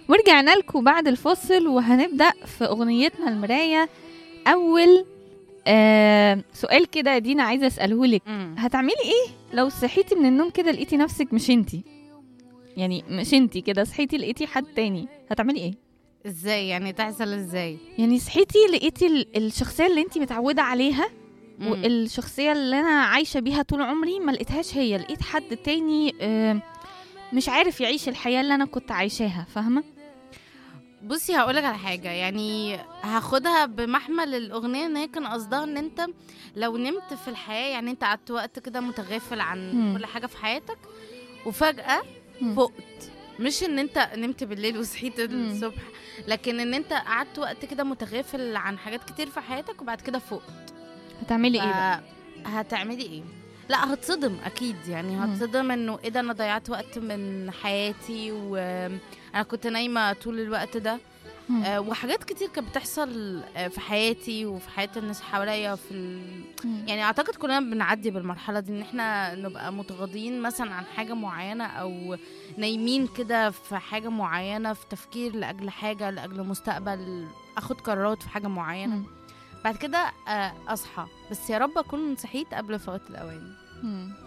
ورجعنا لكم بعد الفاصل وهنبدأ في أغنيتنا المراية. أول سؤال كده يا دينا عايزة أسأله لك، هتعملي إيه لو صحيتي من النوم كده لقيتي نفسك مش انتي؟ يعني مش انتي كده، صحيتي لقيتي حد تاني، هتعملي إيه؟ ازاي يعني؟ تحصل ازاي؟ يعني صحيتي لقيتي الشخصية اللي انتي متعودة عليها والشخصية اللي أنا عايشة بيها طول عمري ما لقيتهاش هي، لقيت حد تاني مش عارف يعيش الحياة اللي أنا كنت عايشاها، فاهمة؟ بصي هقولك على حاجة، يعني هاخدها بمحمل الأغنية ان هي كان قصدها ان انت لو نمت في الحياة، يعني انت قعدت وقت كده متغافل عن كل حاجة في حياتك وفجأة فقت. مش ان انت نمت بالليل وصحيت الصبح، لكن ان انت قعدت وقت كده متغافل عن حاجات كتير في حياتك وبعد كده فقت. هتعملي ايه بقى؟ هتعملي ايه؟ لا هتصدم اكيد، يعني هتصدم انه ايه ده، انا ضيعت وقت من حياتي وانا كنت نايمه طول الوقت ده. وحاجات كتير كانت بتحصل في حياتي وفي حياة الناس حواليا يعني اعتقد كلنا بنعدي بالمرحله دي، ان احنا نبقى متغاضين مثلا عن حاجه معينه او نايمين كده في حاجه معينه، في تفكير لاجل حاجه، لاجل مستقبل، اخد قرارات في حاجه معينه. بعد كده اصحى، بس يا رب اكون صحيت قبل فوات الاوان.